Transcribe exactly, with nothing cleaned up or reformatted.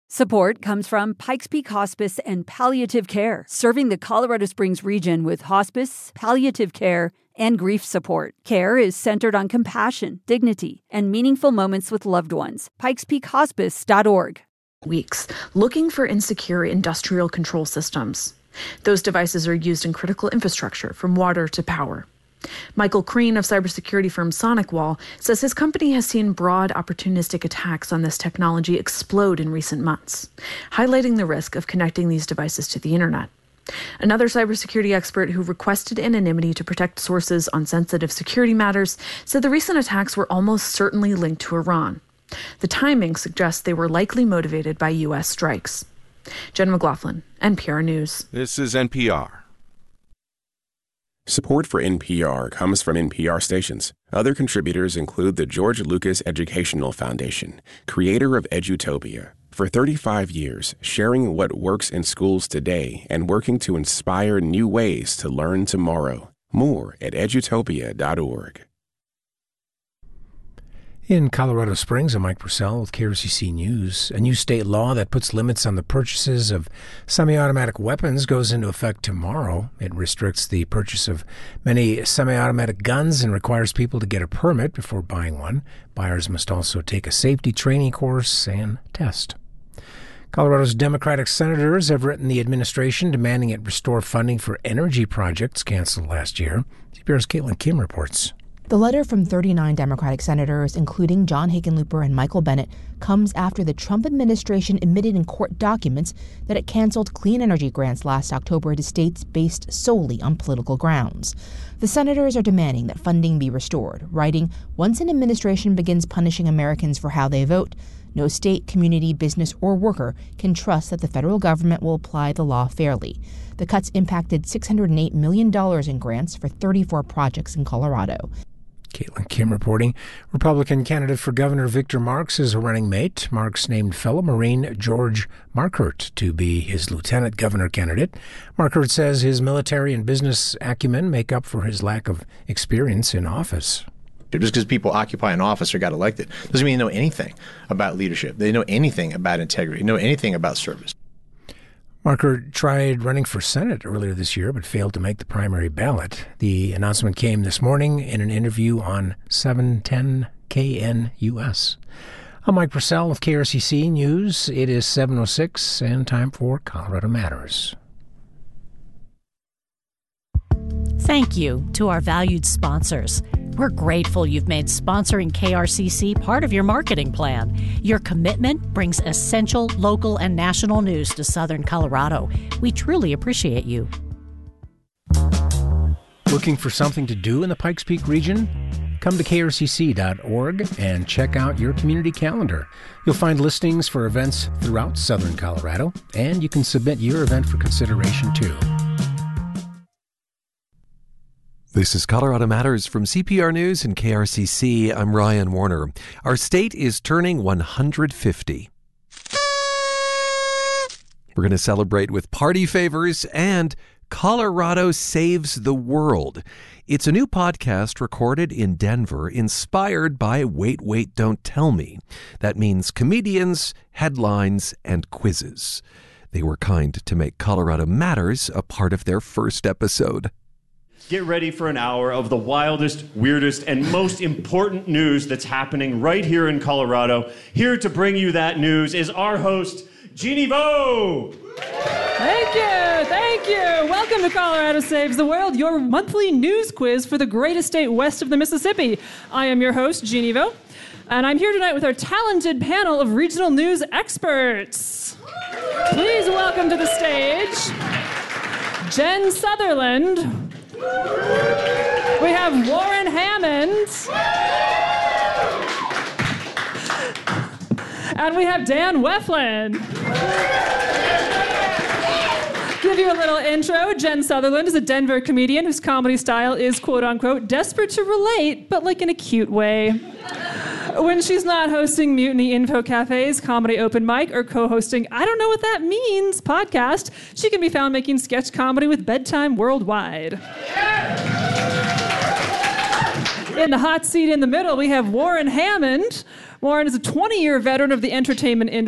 Support comes from Pikes Peak Hospice and Palliative Care, serving the Colorado Springs region with hospice, palliative care, and grief support. Care is centered on compassion, dignity, and meaningful moments with loved ones. pikes peak hospice dot org. Weeks looking for insecure industrial control systems. Those devices are used in critical infrastructure, from water to power. Michael Crean of cybersecurity firm SonicWall says his company has seen broad opportunistic attacks on this technology explode in recent months, highlighting the risk of connecting these devices to the internet. Another cybersecurity expert who requested anonymity to protect sources on sensitive security matters said the recent attacks were almost certainly linked to Iran. The timing suggests they were likely motivated by U S strikes. Jen McLaughlin, N P R News. This is N P R. Support for N P R comes from N P R stations. Other contributors include the George Lucas Educational Foundation, creator of Edutopia. For thirty-five years, sharing what works in schools today and working to inspire new ways to learn tomorrow. More at edutopia dot org. In Colorado Springs, I'm Mike Purcell with K R C C News. A new state law that puts limits on the purchases of semi-automatic weapons goes into effect tomorrow. It restricts the purchase of many semi-automatic guns and requires people to get a permit before buying one. Buyers must also take a safety training course and test. Colorado's Democratic senators have written the administration demanding it restore funding for energy projects canceled last year. C P R's Caitlin Kim reports. The letter from thirty-nine Democratic senators, including John Hickenlooper and Michael Bennet, comes after the Trump administration admitted in court documents that it canceled clean energy grants last October to states based solely on political grounds. The senators are demanding that funding be restored, writing, "Once an administration begins punishing Americans for how they vote, no state, community, business, or worker can trust that the federal government will apply the law fairly." The cuts impacted six hundred eight million dollars in grants for thirty-four projects in Colorado. Caitlin Kim reporting. Republican candidate for governor Victor Marks is a running mate. Marks named fellow Marine George Markert to be his lieutenant governor candidate. Markert says his military and business acumen make up for his lack of experience in office. Just because people occupy an office or got elected doesn't mean they know anything about leadership. They know anything about integrity, know anything about service. Markert tried running for Senate earlier this year, but failed to make the primary ballot. The announcement came this morning in an interview on seven ten K N U S. I'm Mike Purcell with K R C C News. It is seven oh six and time for Colorado Matters. Thank you to our valued sponsors. We're grateful you've made sponsoring K R C C part of your marketing plan. Your commitment brings essential local and national news to Southern Colorado. We truly appreciate you. Looking for something to do in the Pikes Peak region? Come to K R C C dot org and check out your community calendar. You'll find listings for events throughout Southern Colorado, and you can submit your event for consideration too. This is Colorado Matters from C P R News and K R C C. I'm Ryan Warner. Our state is turning one hundred fifty. We're going to celebrate with party favors and Colorado Saves the World. It's a new podcast recorded in Denver, inspired by Wait, Wait, Don't Tell Me. That means comedians, headlines, and quizzes. They were kind to make Colorado Matters a part of their first episode. Get ready for an hour of the wildest, weirdest, and most important news that's happening right here in Colorado. Here to bring you that news is our host, Jeannie Vo. Thank you, thank you. Welcome to Colorado Saves the World, your monthly news quiz for the greatest state west of the Mississippi. I am your host, Jeannie Vo, and I'm here tonight with our talented panel of regional news experts. Please welcome to the stage Jen Sutherland. We have Warren Hammond. And we have Dan Weflin. Give you a little intro. Jen Sutherland is a Denver comedian whose comedy style is, quote-unquote, desperate to relate, but like in a cute way. When she's not hosting Mutiny Info Cafe's Comedy Open Mic or co-hosting I Don't Know What That Means podcast, she can be found making sketch comedy with Bedtime Worldwide. In the hot seat in the middle, we have Warren Hammond. Warren is a twenty-year veteran of the entertainment industry.